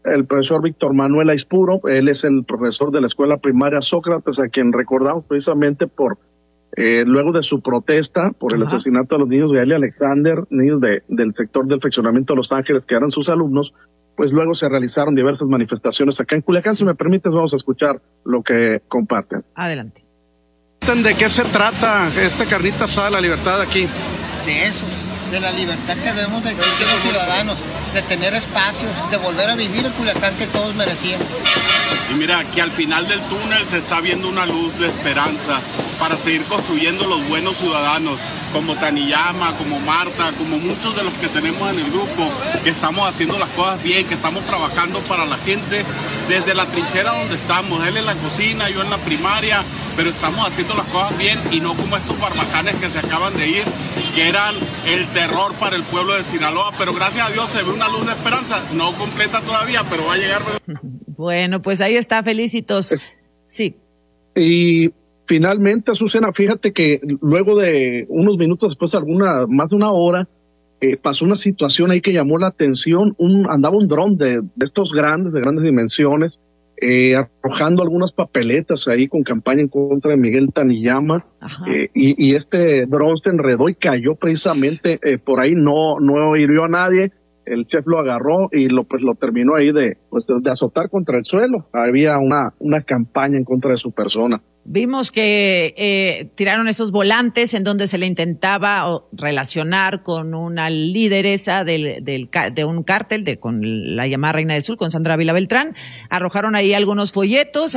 el profesor Víctor Manuel Aispuro. Él es el profesor de la escuela primaria Sócrates, a quien recordamos precisamente por luego de su protesta por el asesinato de los niños Gael y Alexander, niños del sector del fraccionamiento de Los Ángeles, que eran sus alumnos. Pues luego se realizaron diversas manifestaciones acá en Culiacán. Si me permites, vamos a escuchar lo que comparten. Adelante. ¿De qué se trata esta carnita asada, la libertad de aquí? De eso, de la libertad que debemos de exigir los ciudadanos, de tener espacios, de volver a vivir el Culiacán que todos merecíamos. Y mira, que al final del túnel se está viendo una luz de esperanza para seguir construyendo los buenos ciudadanos, como Taniyama, como Marta, como muchos de los que tenemos en el grupo, que estamos haciendo las cosas bien, que estamos trabajando para la gente desde la trinchera donde estamos, él en la cocina, yo en la primaria, pero estamos haciendo las cosas bien y no como estos barbajanes que se acaban de ir, que eran el terror para el pueblo de Sinaloa, pero gracias a Dios se ve una luz de esperanza, no completa todavía, pero va a llegar. Bueno, pues ahí está, Felicitos. Sí. Y finalmente, Azucena, fíjate que luego de unos minutos después, más de una hora, pasó una situación ahí que llamó la atención. Andaba un dron de estos grandes, de grandes dimensiones, arrojando algunas papeletas ahí con campaña en contra de Miguel Taniyama, y este dron se enredó y cayó precisamente por ahí, no hirió a nadie. El chef lo agarró y lo terminó ahí de azotar contra el suelo. Había una campaña en contra de su persona. Vimos que tiraron esos volantes en donde se le intentaba relacionar con una lideresa de un cártel, con la llamada Reina del Sur, con Sandra Ávila Beltrán. Arrojaron ahí algunos folletos,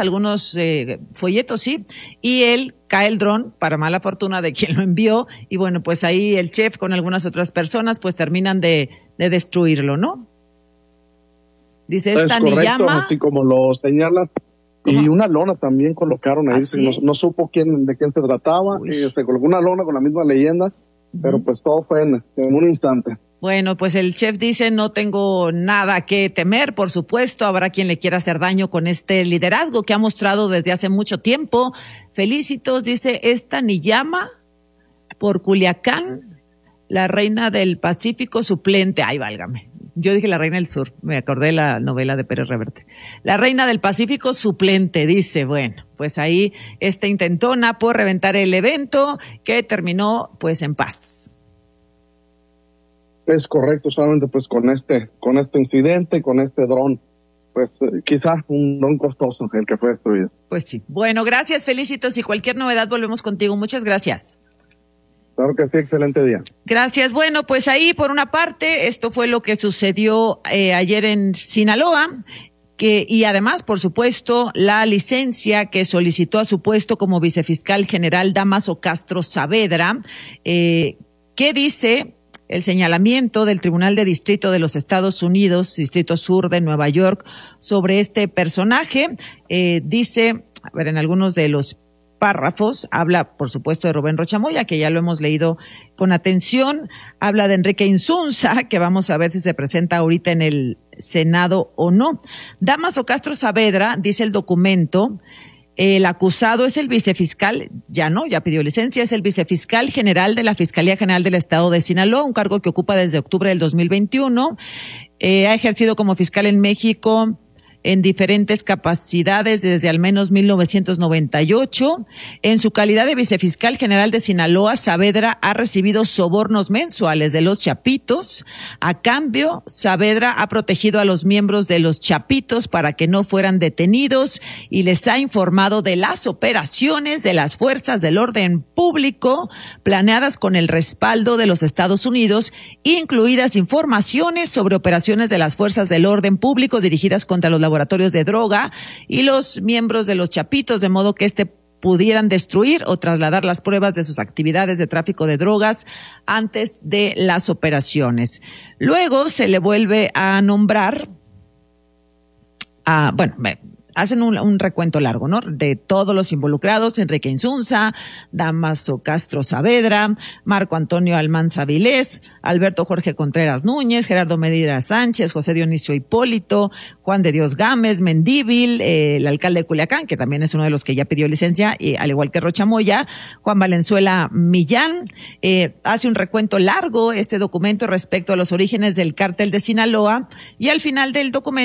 sí, y él cae el dron, para mala fortuna de quien lo envió, y bueno, pues ahí el chef con algunas otras personas pues terminan de destruirlo, ¿no? Dice, esta ni llama. Así como lo señala. Y una lona también colocaron ahí, no supo de quién se trataba, y se colocó una lona con la misma leyenda, pero pues todo fue en un instante. Bueno, pues el chef dice, no tengo nada que temer, por supuesto, habrá quien le quiera hacer daño con este liderazgo que ha mostrado desde hace mucho tiempo. Felicitos, dice, esta ni llama por Culiacán, la reina del Pacífico suplente, ay, válgame. Yo dije la reina del sur, me acordé de la novela de Pérez Reverte. La reina del Pacífico suplente, dice, bueno, pues ahí esta intentona por reventar el evento que terminó pues en paz. Es correcto, solamente pues con este incidente, con este dron, pues quizás un dron costoso el que fue destruido. Pues sí. Bueno, gracias, Felicitos, y cualquier novedad volvemos contigo. Muchas gracias. Claro que sí, excelente día. Gracias. Bueno, pues ahí por una parte, esto fue lo que sucedió ayer en Sinaloa, y además, por supuesto, la licencia que solicitó a su puesto como vicefiscal general Dámaso Castro Saavedra. ¿Qué dice el señalamiento del Tribunal de Distrito de los Estados Unidos, Distrito Sur de Nueva York, sobre este personaje? Dice, a ver, en algunos de los párrafos, habla por supuesto de Rubén Rocha Moya, que ya lo hemos leído con atención, habla de Enrique Insunza, que vamos a ver si se presenta ahorita en el Senado o no. Dámaso Castro Saavedra, dice el documento, el acusado es el vicefiscal, ya pidió licencia, es el vicefiscal general de la Fiscalía General del Estado de Sinaloa, un cargo que ocupa desde octubre del 2021, ha ejercido como fiscal en México en diferentes capacidades desde al menos 1998. En su calidad de vicefiscal general de Sinaloa, Saavedra ha recibido sobornos mensuales de los Chapitos. A cambio, Saavedra ha protegido a los miembros de los Chapitos para que no fueran detenidos y les ha informado de las operaciones de las fuerzas del orden público planeadas con el respaldo de los Estados Unidos, incluidas informaciones sobre operaciones de las fuerzas del orden público dirigidas contra los laboratorios de droga y los miembros de los Chapitos, de modo que pudieran destruir o trasladar las pruebas de sus actividades de tráfico de drogas antes de las operaciones. Luego se le vuelve a nombrar hacen un recuento largo, ¿no? De todos los involucrados: Enrique Insunza, Dámaso Castro Saavedra, Marco Antonio Almanza Vilés, Alberto Jorge Contreras Núñez, Gerardo Medina Sánchez, José Dionisio Hipólito, Juan de Dios Gámez, Mendívil, el alcalde de Culiacán, que también es uno de los que ya pidió licencia, al igual que Rocha Moya, Juan Valenzuela Millán. Hace un recuento largo este documento respecto a los orígenes del cártel de Sinaloa, y al final del documento